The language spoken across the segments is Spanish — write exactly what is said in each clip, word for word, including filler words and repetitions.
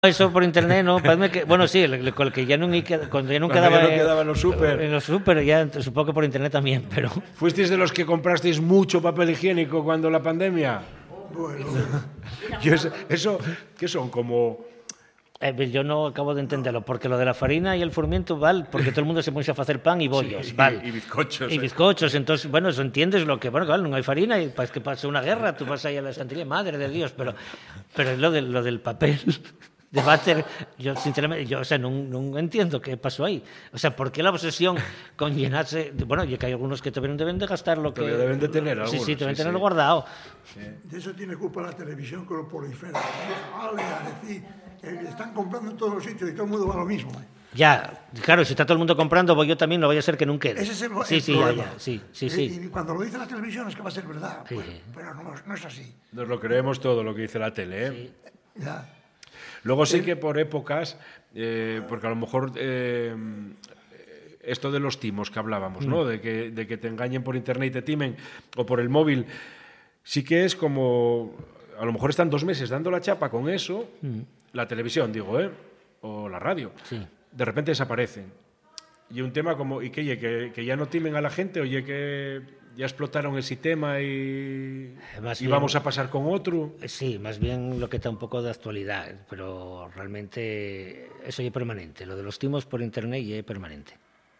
Eso por internet, no, parece que, bueno, sí, con el que ya no, cuando ya no quedaba, ya no quedaba en los súper. En los súper, ya supongo que por internet también, pero... ¿Fuisteis de los que comprasteis mucho papel higiénico cuando la pandemia? Bueno, Yo eso, eso, ¿qué son? Como... Eh, yo no acabo de entenderlo, porque lo de la farina y el furmiento, vale, porque todo el mundo se puso a hacer pan y bollos, Sí, vale. Y, y bizcochos. Y eh. bizcochos, entonces, bueno, eso entiendes lo que, bueno, claro, no hay farina y para que pase una guerra, tú vas ahí a la estantería, madre de Dios, pero, pero lo, de, lo del papel... de váter, yo sinceramente, yo, o sea, non, non entiendo que pasou aí. O sea, por que la obsesión con llenarse, de, bueno, y que hay algunos que todavía deben de gastar lo que... Todavía deben de tener algunos. Sí, sí, deben sí, tenerlo sí. guardado. sí. De eso tiene culpa la televisión que lo prolifera. Vale, a decir, eh, están comprando en todos los sitios y todo el mundo va a lo mismo. ¿eh? Ya, claro, si está todo el mundo comprando, voy yo también, no vaya a ser que nunca quede. Ese es el, sí, el sí, problema. ya, ya, sí, sí, y, sí. Y cuando lo dice la televisión es que va a ser verdad, Sí, pues, sí. pero no, no es así. Nos lo creemos todo lo que dice la tele, ¿eh? Sí. Ya. Luego sí que por épocas, eh, porque a lo mejor eh, esto de los timos que hablábamos, ¿no? De que, de que te engañen por internet y te timen, o por el móvil, sí que es como, a lo mejor están dos meses dando la chapa con eso, la televisión, digo, ¿eh? O la radio, Sí. de repente desaparecen. Y un tema como, y que, oye, que, que ya no timen a la gente, oye, que ya explotaron ese tema y, Más y bien- vamos a pasar con otro. Sí, más bien lo que está un poco de actualidad, pero realmente eso ya es permanente. Lo de los timos por internet ya es permanente.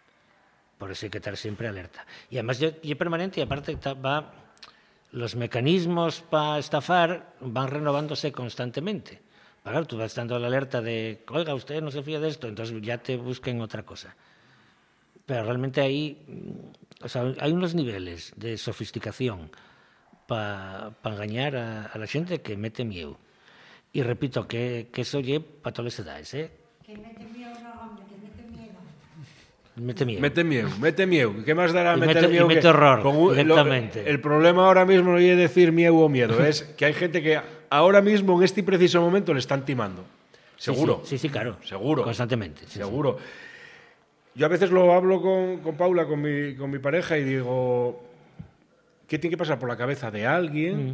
Por eso hay que estar siempre alerta. Y además ya ya es permanente y aparte ta- va, los mecanismos para estafar van renovándose constantemente. Claro, tú vas dando la alerta de, oiga, usted no se fía de esto, entonces ya te busquen otra cosa. Pero realmente ahí, mm, o sea, hay unos niveles de sofisticación para pa engañar a, a la xente que mete miedo. E repito que, que eso lle para todas as edades, eh? Que mete miedo, no, hombre, que mete miedo. Mete miedo. Mete miedo, mete miedo. ¿Qué más dará Y meter mete- y miedo? mete que- horror, con un- directamente. lo- el problema ahora mismo no es decir miedo o miedo, es que hay gente que ahora mismo, en este preciso momento, le están timando. Sí, Seguro. Sí, sí, sí, claro. Seguro. Constantemente. Sí, Seguro. Yo a veces lo hablo con, con Paula, con mi, con mi pareja, y digo, ¿qué tiene que pasar por la cabeza de alguien? Mm.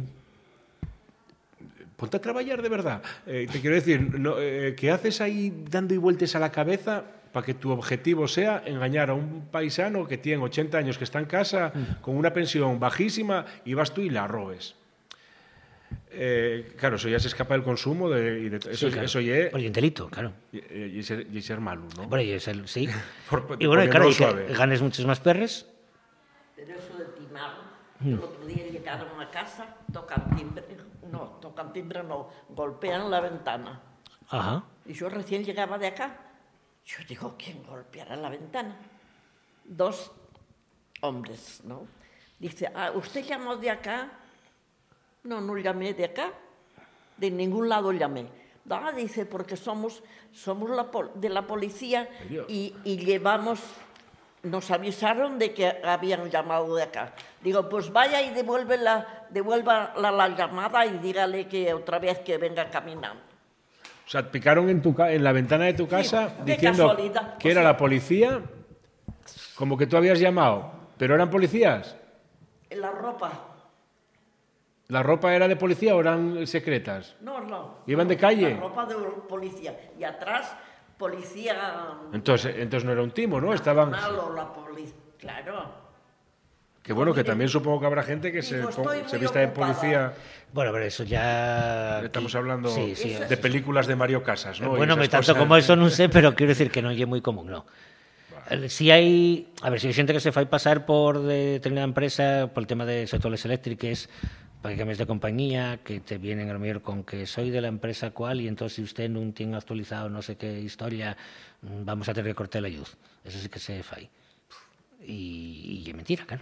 Ponte a trabajar de verdad. Eh, te quiero decir, no, eh, ¿qué haces ahí dando y vueltas a la cabeza para que tu objetivo sea engañar a un paisano que tiene ochenta años, que está en casa, Mm. con una pensión bajísima, y vas tú y la robes? Eh, claro, eso ya se escapa del consumo de, y de, sí. eso, Sí, claro. eso ya es- Oye, un delito, claro. y, y ser, y ser malo, ¿no? Bueno, y es el, sí. Por- y bueno, y claro, poniéndolo y que suave. ganes muchos más perres. Pero eso de timar, el otro día llegaron a casa, tocan timbre, no, tocan timbre no, golpean la ventana. Ajá. Y yo recién llegaba de acá. Yo digo, ¿quién golpeará la ventana? Dos hombres, ¿no? Dice, ah, ¿usted llamó de acá? No, no llamé de acá. De ningún lado llamé. Ah, dice, porque somos, somos la pol- de la policía y, y llevamos... Nos avisaron de que habían llamado de acá. Digo, pues vaya y devuelve la, devuelva la, la llamada y dígale que otra vez que venga caminando. O sea, te picaron en, tu, ca- en la ventana de tu casa qué diciendo casualidad. que O era sea- la policía, como que tú habías llamado, pero eran policías. En la ropa. ¿La ropa era de policía o eran secretas? No, no. ¿Iban no, de calle? La ropa de policía. Y atrás, policía... Entonces, entonces no era un timo, ¿no? Estaban... nacional o la policía. Claro. Que bueno, que también supongo que habrá gente que se, Digo, pon- estoy se muy vista de ocupada. policía. Bueno, pero eso ya... Estamos hablando Sí, sí. de películas de Mario Casas, ¿no? Y Bueno, esas me tanto cosas. como eso non sei, pero quiero decir que non é moi común, non. Si hai, a ver, si hai xente que se fai pasar por determinada empresa por el tema de sectores eléctricos, para que cambies de compañía, que te vienen a lo mejor con que soy de la empresa cual y entonces si usted non tiene actualizado no sé qué historia, mm, vamos a tener que cortar la luz. Eso sí que se fai. Y, y é mentira, claro.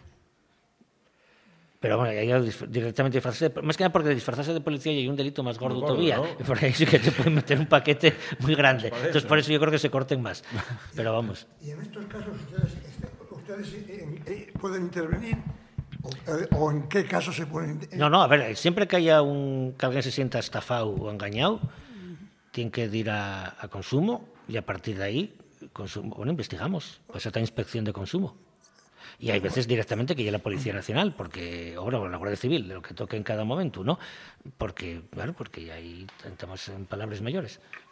Pero bueno, aí directamente disfrazarse, más que nada porque disfrazarse de policía y hay un delito más gordo, Muy gordo, todavía, ¿no? porque ahí sí que te pueden meter un paquete muy grande. Pues Entonces por eso yo creo que se corten más. Pero vamos. Y en estos casos ustedes, este, ustedes eh, eh, pueden intervenir o, eh, o en qué casos se pueden eh, No, no, a ver, siempre que haya un que alguien se sienta estafado o engañado, tiene que ir a, a consumo y a partir de ahí, consumo, bueno, investigamos, pues está inspección de consumo. Y hay veces directamente que ya la Policía Nacional, porque, o bueno, la Guardia Civil, lo que toque en cada momento, ¿no? Porque, claro, porque ahí estamos en palabras mayores.